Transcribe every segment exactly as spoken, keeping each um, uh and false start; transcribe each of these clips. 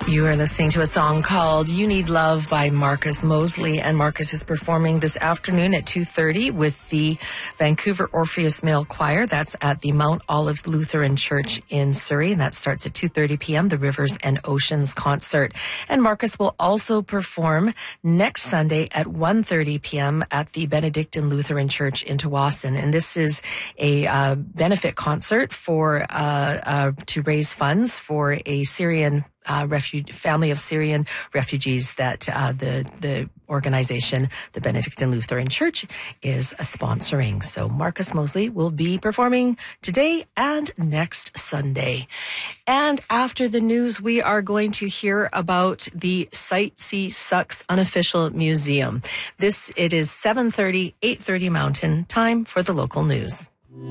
You are listening to a song called You Need Love by Marcus Mosley, and Marcus is performing this afternoon at two thirty with the Vancouver Orpheus Male Choir. That's at the Mount Olive Lutheran Church in Surrey, and that starts at two thirty p.m., the Rivers and Oceans concert. And Marcus will also perform next Sunday at one thirty p.m. at the Benedictine Lutheran Church in Tsawwassen. And this is a uh, benefit concert for uh, uh, to raise funds for a Syrian Uh, refuge, family of Syrian refugees that uh, the the organization, the Benedictine Lutheran Church, is uh, sponsoring. So Marcus Mosley will be performing today and next Sunday. And after the news, we are going to hear about the Sight See Sucks Unofficial Museum. This, it is seven thirty, eight thirty Mountain, time for the local news.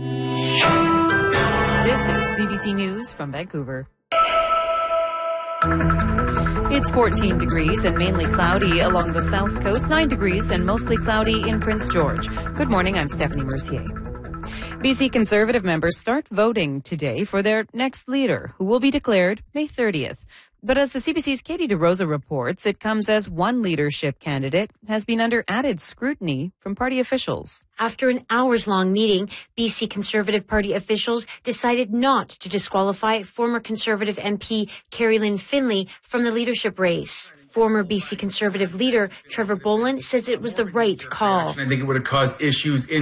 This is C B C News from Vancouver. It's fourteen degrees and mainly cloudy along the south coast, nine degrees and mostly cloudy in Prince George. Good morning, I'm Stephanie Mercier. B C Conservative members start voting today for their next leader, who will be declared May thirtieth. But as the C B C's Katie DeRosa reports, it comes as one leadership candidate has been under added scrutiny from party officials. After an hours-long meeting, B C Conservative Party officials decided not to disqualify former Conservative M P Carrie Lynn Finlay from the leadership race. Former B C Conservative leader Trevor Boland says it was the right call. I think it would have caused issues in